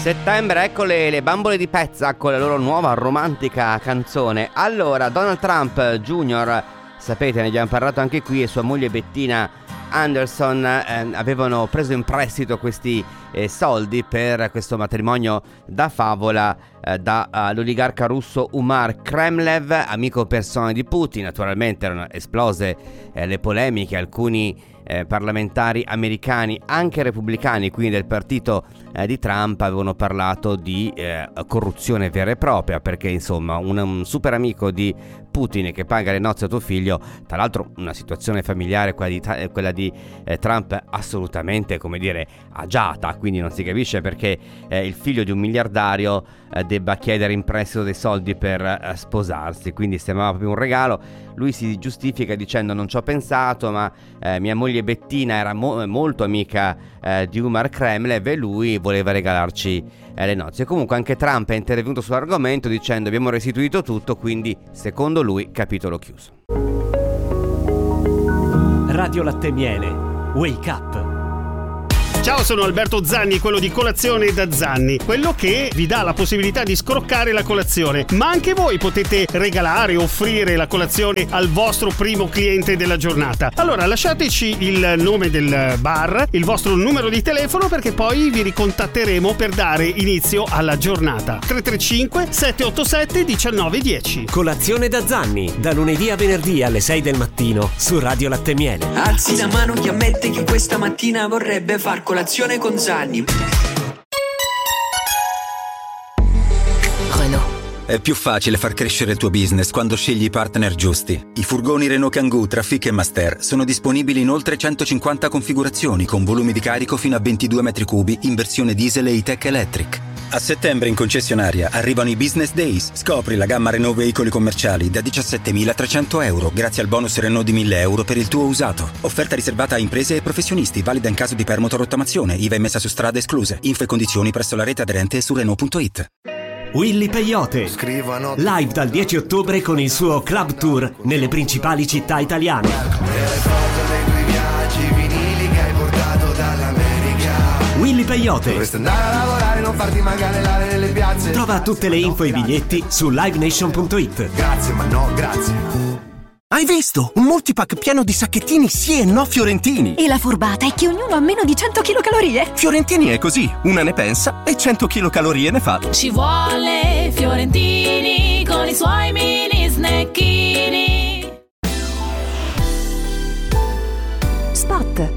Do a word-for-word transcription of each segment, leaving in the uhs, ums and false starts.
Settembre, ecco le, le bambole di pezza con la loro nuova romantica canzone. Allora, Donald Trump Junior, sapete, ne abbiamo parlato anche qui, e sua moglie Bettina Anderson eh, avevano preso in prestito questi eh, soldi per questo matrimonio da favola eh, dall'oligarca russo Umar Kremlev, amico personale di Putin. Naturalmente erano esplose eh, le polemiche, alcuni Eh, parlamentari americani, anche repubblicani, quindi del partito eh, di Trump, avevano parlato di eh, corruzione vera e propria, perché insomma un, un super amico di Putin che paga le nozze a tuo figlio, tra l'altro una situazione familiare, quella di, quella di eh, Trump assolutamente, come dire, agiata, quindi non si capisce perché eh, il figlio di un miliardario eh, debba chiedere in prestito dei soldi per eh, sposarsi, quindi sembrava proprio un regalo. Lui si giustifica dicendo: non ci ho pensato, ma eh, mia moglie Bettina era mo- molto amica eh, di Umar Kremlev e lui voleva regalarci eh, le nozze. Comunque anche Trump è intervenuto sull'argomento dicendo: abbiamo restituito tutto, quindi secondo lui capitolo chiuso. Radio Latte Miele, Wake Up. Ciao, sono Alberto Zanni, quello di Colazione da Zanni, quello che vi dà la possibilità di scroccare la colazione, ma anche voi potete regalare, offrire la colazione al vostro primo cliente della giornata. Allora lasciateci il nome del bar, il vostro numero di telefono, perché poi vi ricontatteremo per dare inizio alla giornata. tre tre cinque sette otto sette uno nove uno zero. Colazione da Zanni, da lunedì a venerdì alle sei del mattino su Radio Latte Miele. Alzi la mano chi ammette che questa mattina vorrebbe far colazione con Zanni. Renault. È più facile far crescere il tuo business quando scegli i partner giusti. I furgoni Renault Kangoo Trafic e Master sono disponibili in oltre centocinquanta configurazioni con volumi di carico fino a ventidue metri cubi in versione diesel e E-Tech Electric. A settembre in concessionaria arrivano i Business Days. Scopri la gamma Renault veicoli commerciali da diciassettemilatrecento euro grazie al bonus Renault di mille euro per il tuo usato. Offerta riservata a imprese e professionisti, valida in caso di permuta o rottamazione. I V A immessa su strade escluse. Info e condizioni presso la rete aderente su Renault punto it. Willy Peyote, Scrivono live dal dieci ottobre con il suo club tour nelle principali città italiane. Willy Peyote. Dovresti andare a lavorare, non farti maganellare nelle piazze. Trova tutte le info e i biglietti su live nation punto it. Grazie, ma no, grazie. Hai visto? Un multipack pieno di sacchettini sì e no fiorentini. E la furbata è che ognuno ha meno di cento chilocalorie. Fiorentini è così, una ne pensa e cento chilocalorie ne fa. Ci vuole Fiorentini con i suoi mini snacchini. Spot.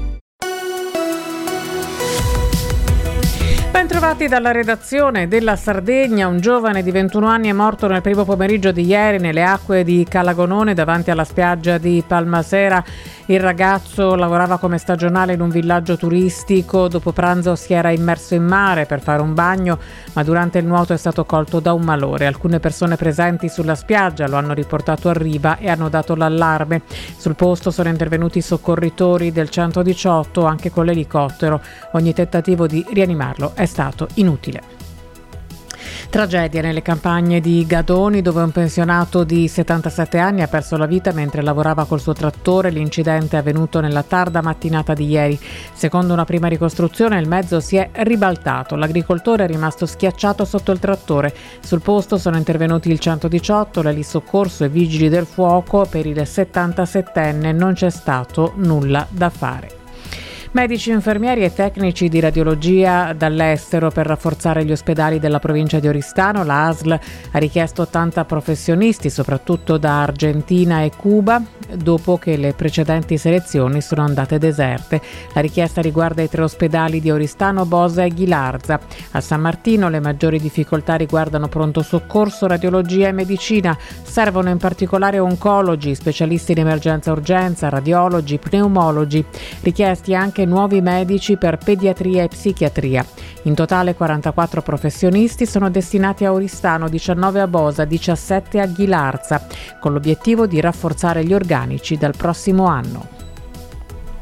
Bentrovati dalla redazione della Sardegna. Un giovane di ventuno anni è morto nel primo pomeriggio di ieri nelle acque di Calagonone davanti alla spiaggia di Palmasera. Il ragazzo lavorava come stagionale in un villaggio turistico. Dopo pranzo si era immerso in mare per fare un bagno, ma durante il nuoto è stato colto da un malore. Alcune persone presenti sulla spiaggia lo hanno riportato a riva e hanno dato l'allarme. Sul posto sono intervenuti i soccorritori del centodiciotto, anche con l'elicottero. Ogni tentativo di rianimarlo è stato inutile. Tragedia nelle campagne di Gadoni, dove un pensionato di settantasette anni ha perso la vita mentre lavorava col suo trattore. L'incidente è avvenuto nella tarda mattinata di ieri. Secondo una prima ricostruzione, il mezzo si è ribaltato. L'agricoltore è rimasto schiacciato sotto il trattore. Sul posto sono intervenuti il centodiciotto, l'elisoccorso e i vigili del fuoco. Per il settantasettenne non c'è stato nulla da fare. Medici, infermieri e tecnici di radiologia dall'estero per rafforzare gli ospedali della provincia di Oristano. La A S L ha richiesto ottanta professionisti, soprattutto da Argentina e Cuba, dopo che le precedenti selezioni sono andate deserte. La richiesta riguarda i tre ospedali di Oristano, Bosa e Ghilarza. A San Martino le maggiori difficoltà riguardano pronto soccorso, radiologia e medicina. Servono in particolare oncologi, specialisti in emergenza urgenza, radiologi, pneumologi. Richiesti anche nuovi medici per pediatria e psichiatria. In totale quarantaquattro professionisti sono destinati a Oristano, diciannove a Bosa, diciassette a Ghilarza, con l'obiettivo di rafforzare gli organici dal prossimo anno.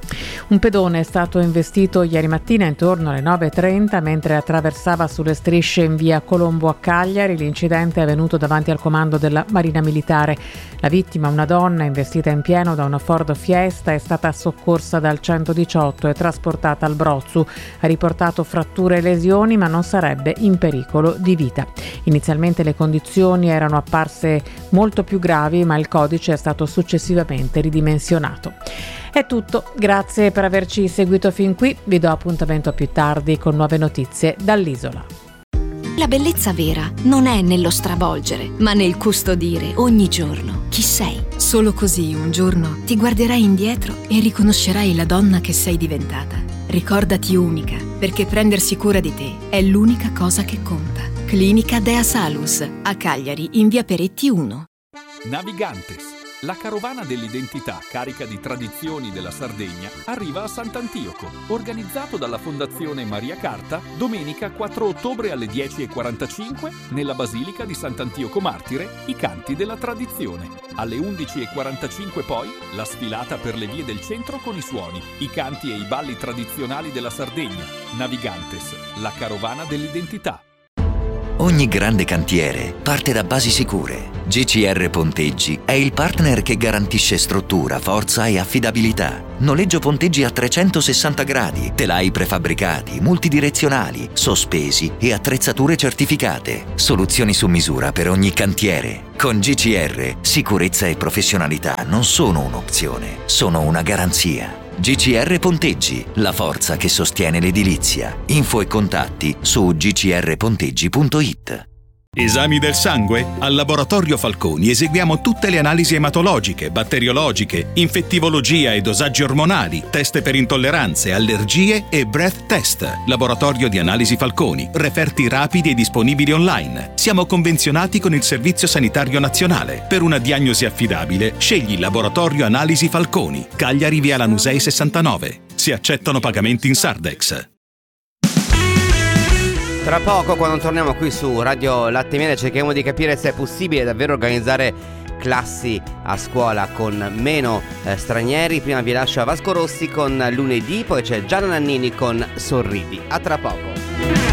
Un pedone è stato investito ieri mattina intorno alle nove e trenta mentre attraversava sulle strisce in via Colombo a Cagliari. L'incidente è avvenuto davanti al comando della Marina Militare. La vittima, una donna investita in pieno da una Ford Fiesta, è stata soccorsa dal centodiciotto e trasportata al Brozzu. Ha riportato fratture e lesioni, ma non sarebbe in pericolo di vita. Inizialmente le condizioni erano apparse molto più gravi, ma il codice è stato successivamente ridimensionato. È tutto, grazie per averci seguito fin qui, vi do appuntamento più tardi con nuove notizie dall'isola. La bellezza vera non è nello stravolgere, ma nel custodire ogni giorno chi sei. Solo così un giorno ti guarderai indietro e riconoscerai la donna che sei diventata. Ricordati unica, perché prendersi cura di te è l'unica cosa che conta. Clinica Dea Salus, a Cagliari, in via Peretti uno. Navigantes, la carovana dell'identità carica di tradizioni della Sardegna, arriva a Sant'Antioco. Organizzato dalla Fondazione Maria Carta, domenica quattro ottobre alle dieci e quarantacinque, nella Basilica di Sant'Antioco Martire, i canti della tradizione. Alle undici e quarantacinque poi, la sfilata per le vie del centro con i suoni, i canti e i balli tradizionali della Sardegna. Navigantes, la carovana dell'identità. Ogni grande cantiere parte da basi sicure. G C R Ponteggi è il partner che garantisce struttura, forza e affidabilità. Noleggio ponteggi a trecentosessanta gradi, telai prefabbricati, multidirezionali, sospesi e attrezzature certificate. Soluzioni su misura per ogni cantiere. Con G C R, sicurezza e professionalità non sono un'opzione, sono una garanzia. G C R Ponteggi, la forza che sostiene l'edilizia. Info e contatti su g c r ponteggi punto i t. Esami del sangue? Al Laboratorio Falconi eseguiamo tutte le analisi ematologiche, batteriologiche, infettivologia e dosaggi ormonali, test per intolleranze, allergie e breath test. Laboratorio di Analisi Falconi, referti rapidi e disponibili online. Siamo convenzionati con il Servizio Sanitario Nazionale. Per una diagnosi affidabile, scegli Laboratorio Analisi Falconi, Cagliari via Lanusei sessantanove. Si accettano pagamenti in Sardex. Tra poco, quando torniamo qui su Radio Latte e Miele, cercheremo di capire se è possibile davvero organizzare classi a scuola con meno eh, stranieri. Prima vi lascio a Vasco Rossi con Lunedì, poi c'è Gianna Nannini con Sorridi. A tra poco.